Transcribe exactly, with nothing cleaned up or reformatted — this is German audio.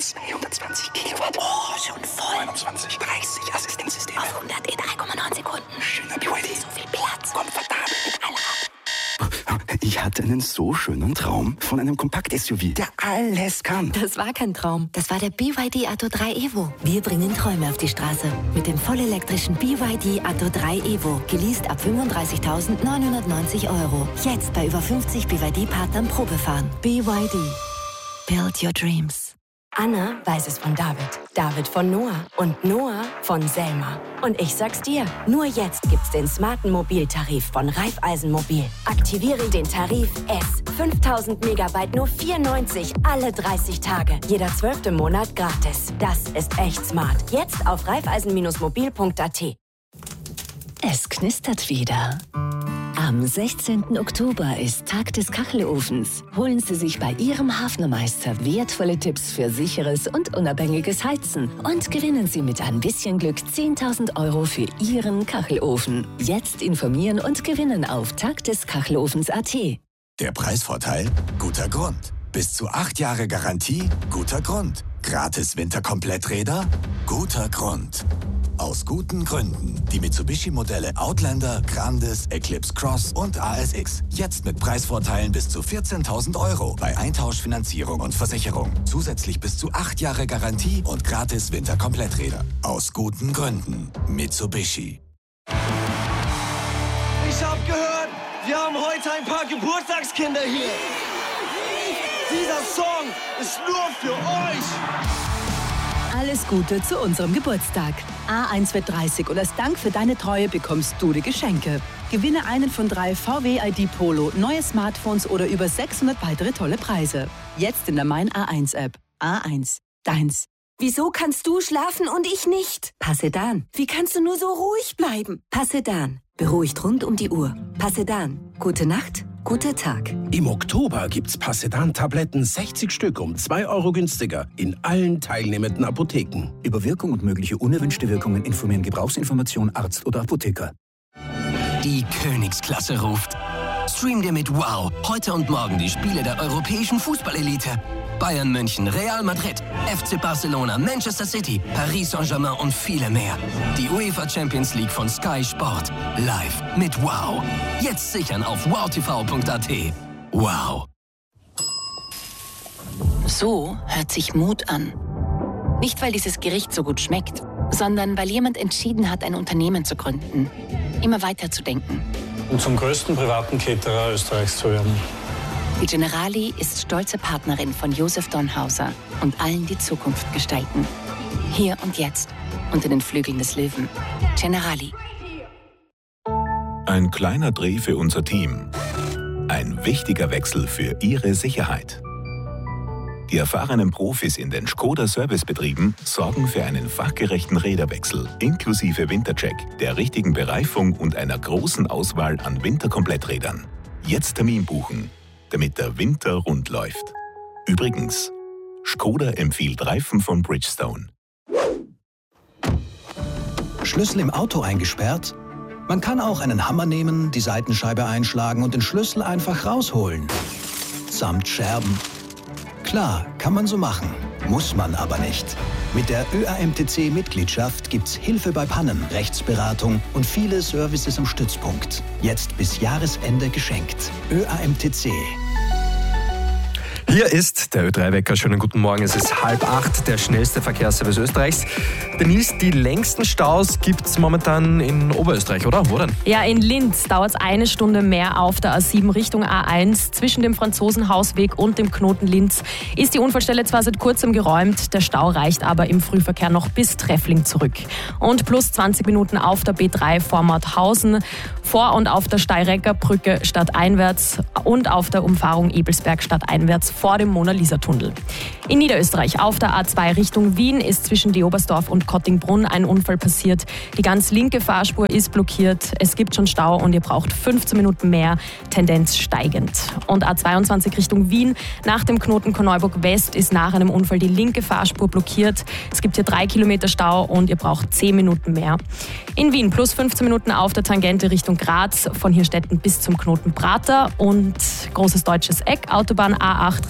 zweihundertzwanzig Kilowatt. Oh, schon voll. neunundzwanzig, dreißig Assistenzsysteme. Auf hundert in drei Komma neun Sekunden. Schöner B Y D. So viel Platz. Komfortabel mit aller. Ich hatte einen so schönen Traum von einem Kompakt-S U V, der alles kann. Das war kein Traum. Das war der B Y D Atto drei Evo. Wir bringen Träume auf die Straße. Mit dem vollelektrischen B Y D Atto drei Evo. Geleast ab fünfunddreißigtausendneunhundertneunzig Euro. Jetzt bei über fünfzig B Y D-Partnern Probefahren. B Y D. Build your dreams. Anna weiß es von David, David von Noah und Noah von Selma. Und ich sag's dir, nur jetzt gibt's den smarten Mobiltarif von Raiffeisenmobil. Aktiviere den Tarif S. fünftausend Megabyte nur vier neunzig alle dreißig Tage. Jeder zwölfte Monat gratis. Das ist echt smart. Jetzt auf raiffeisen mobil punkt a t. Es knistert wieder. Am sechzehnten Oktober ist Tag des Kachelofens. Holen Sie sich bei Ihrem Hafnermeister wertvolle Tipps für sicheres und unabhängiges Heizen und gewinnen Sie mit ein bisschen Glück zehntausend Euro für Ihren Kachelofen. Jetzt informieren und gewinnen auf tagdeskachelofens punkt a t. Der Preisvorteil? Guter Grund. Bis zu acht Jahre Garantie? Guter Grund. Gratis Winterkompletträder? Guter Grund. Aus guten Gründen. Die Mitsubishi-Modelle Outlander, Grandis, Eclipse Cross und A S X. Jetzt mit Preisvorteilen bis zu vierzehntausend Euro bei Eintauschfinanzierung und Versicherung. Zusätzlich bis zu acht Jahre Garantie und gratis Winterkompletträder. Aus guten Gründen. Mitsubishi. Ich hab gehört, wir haben heute ein paar Geburtstagskinder hier. Dieser Song ist nur für euch. Alles Gute zu unserem Geburtstag. A eins wird dreißig und als Dank für deine Treue bekommst du die Geschenke. Gewinne einen von drei V W I D Polo, neue Smartphones oder über sechshundert weitere tolle Preise. Jetzt in der Mein A eins App. A eins. Deins. Wieso kannst du schlafen und ich nicht? Passedan. Wie kannst du nur so ruhig bleiben? Passedan. Beruhigt rund um die Uhr. Passedan. Gute Nacht, guter Tag. Im Oktober gibt's Passedan-Tabletten sechzig Stück um zwei Euro günstiger in allen teilnehmenden Apotheken. Über Wirkung und mögliche unerwünschte Wirkungen informieren Gebrauchsinformation, Arzt oder Apotheker. Die Königsklasse ruft. Stream dir mit Wow heute und morgen die Spiele der europäischen Fußballelite. Bayern München, Real Madrid, F C Barcelona, Manchester City, Paris Saint-Germain und viele mehr. Die UEFA Champions League von Sky Sport. Live mit Wow. Jetzt sichern auf wow t v punkt a t. Wow. So hört sich Mut an. Nicht, weil dieses Gericht so gut schmeckt, sondern weil jemand entschieden hat, ein Unternehmen zu gründen. Immer weiter zu denken. Und zum größten privaten Caterer Österreichs zu werden. Die Generali ist stolze Partnerin von Josef Donhauser und allen, die Zukunft gestalten. Hier und jetzt, unter den Flügeln des Löwen. Generali. Ein kleiner Dreh für unser Team. Ein wichtiger Wechsel für Ihre Sicherheit. Die erfahrenen Profis in den Škoda-Servicebetrieben sorgen für einen fachgerechten Räderwechsel inklusive Wintercheck, der richtigen Bereifung und einer großen Auswahl an Winterkompletträdern. Jetzt Termin buchen, damit der Winter rund läuft. Übrigens, Škoda empfiehlt Reifen von Bridgestone. Schlüssel im Auto eingesperrt? Man kann auch einen Hammer nehmen, die Seitenscheibe einschlagen und den Schlüssel einfach rausholen. Samt Scherben. Klar, kann man so machen. Muss man aber nicht. Mit der Ö A M T C-Mitgliedschaft gibt's Hilfe bei Pannen, Rechtsberatung und viele Services am Stützpunkt. Jetzt bis Jahresende geschenkt. Ö A M T C. Hier ist der Ö drei Wecker. Schönen guten Morgen. Es ist halb acht, der schnellste Verkehrsservice Österreichs. Denise, die längsten Staus gibt es momentan in Oberösterreich, oder? Wo denn? Ja, in Linz dauert es eine Stunde mehr auf der A sieben Richtung A eins. Zwischen dem Franzosenhausweg und dem Knoten Linz ist die Unfallstelle zwar seit kurzem geräumt, der Stau reicht aber im Frühverkehr noch bis Treffling zurück. Und plus zwanzig Minuten auf der B drei vor Mauthausen, vor und auf der Steirecker Brücke stadteinwärts und auf der Umfahrung Ebelsberg stadteinwärts vor dem Mona-Lisa-Tunnel. In Niederösterreich auf der A zwei Richtung Wien ist zwischen Leobersdorf und Kottingbrunn ein Unfall passiert. Die ganz linke Fahrspur ist blockiert. Es gibt schon Stau und ihr braucht fünfzehn Minuten mehr, Tendenz steigend. Und A zweiundzwanzig Richtung Wien nach dem Knoten Korneuburg West ist nach einem Unfall die linke Fahrspur blockiert. Es gibt hier drei Kilometer Stau und ihr braucht zehn Minuten mehr. In Wien plus fünfzehn Minuten auf der Tangente Richtung Graz, von Hirstetten bis zum Knoten Prater und Großes Deutsches Eck, Autobahn A acht